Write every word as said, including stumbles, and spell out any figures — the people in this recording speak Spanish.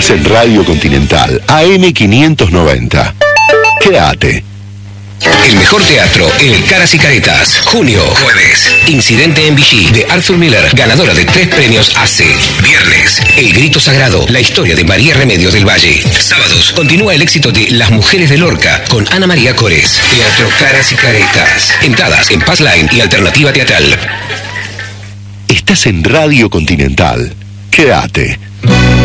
Estás en Radio Continental, A M quinientos noventa. Quédate. El mejor teatro en el Caras y Caretas. Junio, jueves. Incidente en Vichy, de Arthur Miller, ganadora de tres premios A C. Viernes, El Grito Sagrado, la historia de María Remedios del Valle. Sábados, continúa el éxito de Las Mujeres de Lorca, con Ana María Cores. Teatro Caras y Caretas. Entradas en Pass Line y Alternativa Teatral. Estás en Radio Continental. Quédate.